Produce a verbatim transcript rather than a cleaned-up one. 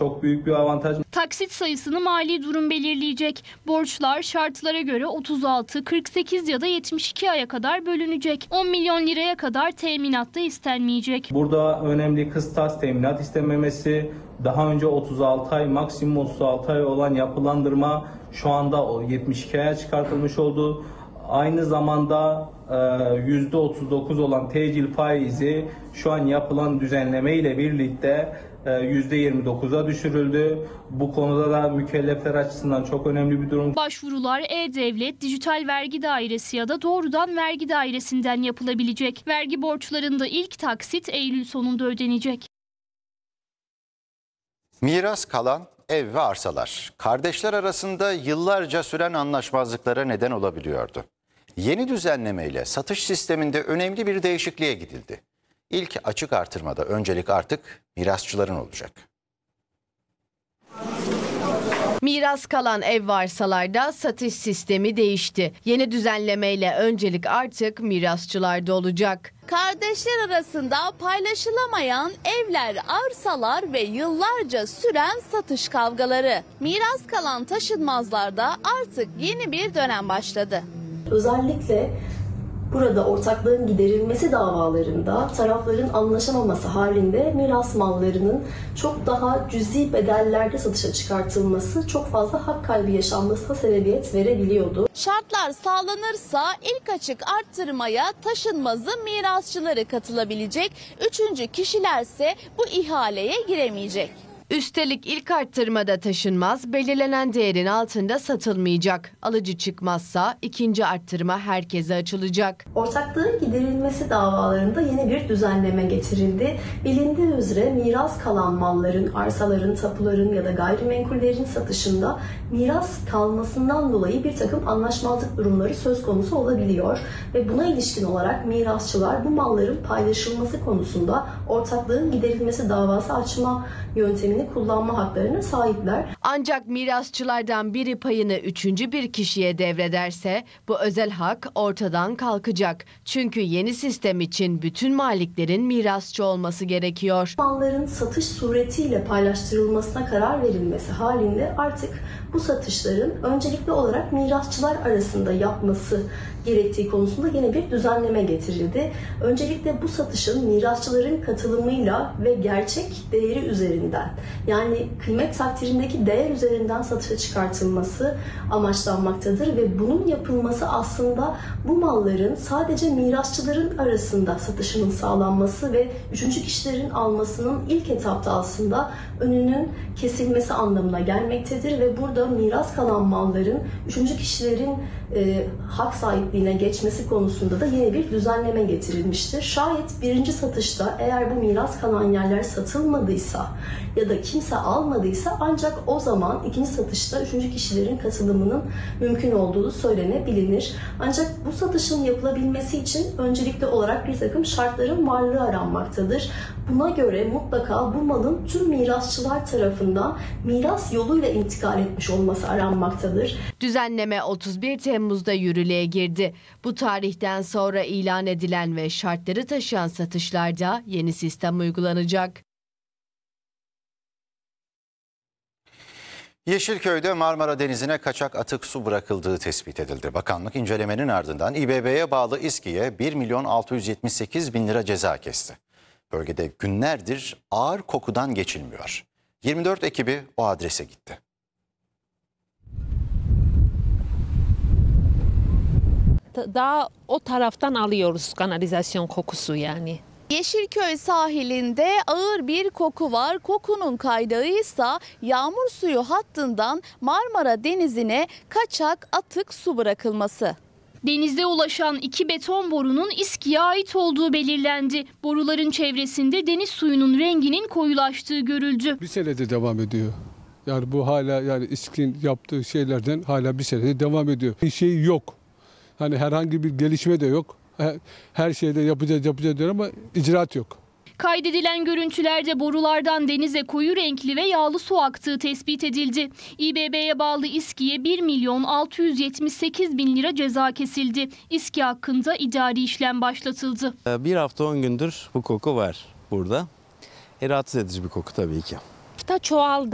çok büyük bir avantaj. Taksit sayısını mali durum belirleyecek. Borçlar şartlara göre otuz altı, kırk sekiz ya da yetmiş iki aya kadar bölünecek. on milyon liraya kadar teminat da istenmeyecek. Burada önemli kıstas teminat istememesi, daha önce otuz altı ay, maksimum otuz altı ay olan yapılandırma şu anda o yetmiş iki aya çıkartılmış oldu. Aynı zamanda yüzde otuz dokuz olan tecil faizi şu an yapılan düzenleme ile birlikte yüzde yirmi dokuza düşürüldü. Bu konuda da mükellefler açısından çok önemli bir durum. Başvurular E-Devlet, Dijital Vergi Dairesi ya da doğrudan vergi dairesinden yapılabilecek. Vergi borçlarında ilk taksit Eylül sonunda ödenecek. Miras kalan ev ve arsalar kardeşler arasında yıllarca süren anlaşmazlıklara neden olabiliyordu. Yeni düzenlemeyle satış sisteminde önemli bir değişikliğe gidildi. İlk açık artırmada öncelik artık mirasçıların olacak. Miras kalan ev ve arsalarda satış sistemi değişti. Yeni düzenlemeyle öncelik artık mirasçılarda olacak. Kardeşler arasında paylaşılamayan evler, arsalar ve yıllarca süren satış kavgaları. Miras kalan taşınmazlarda artık yeni bir dönem başladı. Özellikle burada ortaklığın giderilmesi davalarında tarafların anlaşamaması halinde miras mallarının çok daha cüzi bedellerde satışa çıkartılması çok fazla hak kaybı yaşanmasına sebebiyet verebiliyordu. Şartlar sağlanırsa ilk açık arttırmaya taşınmazın mirasçıları katılabilecek, üçüncü kişilerse bu ihaleye giremeyecek. Üstelik ilk arttırmada taşınmaz belirlenen değerin altında satılmayacak. Alıcı çıkmazsa ikinci arttırma herkese açılacak. Ortaklığın giderilmesi davalarında yeni bir düzenleme getirildi. Bilindiği üzere miras kalan malların, arsaların, tapuların ya da gayrimenkullerin satışında miras kalmasından dolayı bir takım anlaşmazlık durumları söz konusu olabiliyor. Ve buna ilişkin olarak mirasçılar bu malların paylaşılması konusunda ortaklığın giderilmesi davası açma yöntemini kullanma haklarına sahipler. Ancak mirasçılardan biri payını üçüncü bir kişiye devrederse bu özel hak ortadan kalkacak. Çünkü yeni sistem için bütün maliklerin mirasçı olması gerekiyor. Malların satış suretiyle paylaştırılmasına karar verilmesi halinde artık bu satışların öncelikli olarak mirasçılar arasında yapması gerektiği konusunda yeni bir düzenleme getirildi. Öncelikle bu satışın mirasçıların katılımıyla ve gerçek değeri üzerinden, yani kıymet takdirindeki değer üzerinden satışa çıkartılması amaçlanmaktadır ve bunun yapılması aslında bu malların sadece mirasçıların arasında satışının sağlanması ve üçüncü kişilerin almasının ilk etapta aslında önünün kesilmesi anlamına gelmektedir ve burada miras kalan malların üçüncü kişilerin e, hak sahipliğine geçmesi konusunda da yeni bir düzenleme getirilmiştir. Şayet birinci satışta eğer bu miras kalan yerler satılmadıysa ya da kimse almadıysa ancak o zaman ikinci satışta üçüncü kişilerin katılımının mümkün olduğu söylenebilir. Ancak bu satışın yapılabilmesi için öncelikli olarak bir takım şartların varlığı aranmaktadır. Buna göre mutlaka bu malın tüm mirasçılar tarafından miras yoluyla intikal etmiş olması aranmaktadır. Düzenleme otuz bir Temmuz'da yürürlüğe girdi. Bu tarihten sonra ilan edilen ve şartları taşıyan satışlarda yeni sistem uygulanacak. Yeşilköy'de Marmara Denizi'ne kaçak atık su bırakıldığı tespit edildi. Bakanlık incelemenin ardından İBB'ye bağlı İSKİ'ye bir milyon altı yüz yetmiş sekiz bin lira ceza kesti. Bölgede günlerdir ağır kokudan geçilmiyor. yirmi dört ekibi o adrese gitti. Daha o taraftan alıyoruz kanalizasyon kokusu yani. Yeşilköy sahilinde ağır bir koku var. Kokunun kaynağı ise yağmur suyu hattından Marmara Denizi'ne kaçak atık su bırakılması. Denizde ulaşan iki beton borunun İSKİ'ye ait olduğu belirlendi. Boruların çevresinde deniz suyunun renginin koyulaştığı görüldü. Bir senede devam ediyor. Yani bu hala yani İSKİ'nin yaptığı şeylerden hala bir senede devam ediyor. Bir şey yok. Hani herhangi bir gelişme de yok. Her şeyde yapacağız yapacağız diyor ama icraat yok. Kaydedilen görüntülerde borulardan denize koyu renkli ve yağlı su aktığı tespit edildi. İBB'ye bağlı İSKİ'ye bir milyon altı yüz yetmiş sekiz bin lira ceza kesildi. İSKİ hakkında idari işlem başlatıldı. Bir hafta on gündür bu koku var burada. E, rahatsız edici bir koku tabii ki. Çoğaldı.